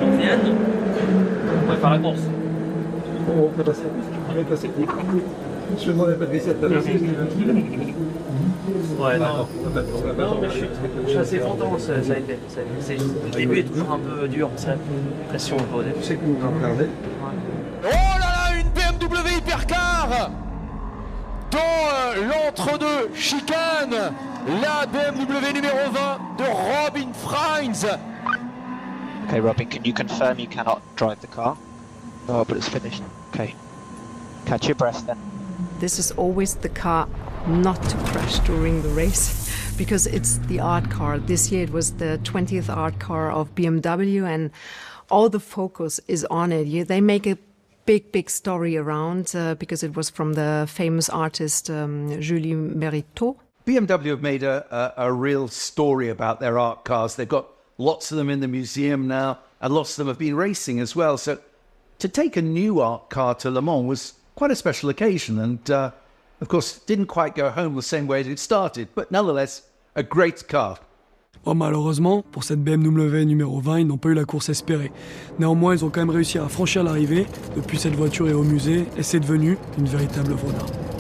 On vienne, on pourrait faire la course. On peut passer. Je me demandais pas de visite. Ouais, non. Non, mais je suis assez content, ça a été. Le début est toujours un peu dur, c'est la pression au début. Tu sais que nous allons regarder. Oh là là, une BMW Hypercar dans l'entre-deux chicane. La BMW numéro 20 de Robin Freins. Okay, Robin, can you confirm you cannot drive the car? Oh, but it's finished. Okay. Catch your breath then. This is always the car not to crash during the race because it's the art car. This year it was the 20th art car of BMW and all the focus is on it. They make a big story around because it was from the famous artist Julie Meritot. BMW have made a real story about their art cars. They've got lots of them in the museum now, and lots of them have been racing as well. So to take a new art car to Le Mans was quite a special occasion, and of course didn't quite go home the same way it started, but nonetheless a great car. Oh, malheureusement, pour cette BMW numéro 20, ils n'ont pas eu la course espérée. Néanmoins, ils ont quand même réussi à franchir l'arrivée. Depuis, cette voiture est au musée et c'est devenu une véritable œuvre d'art.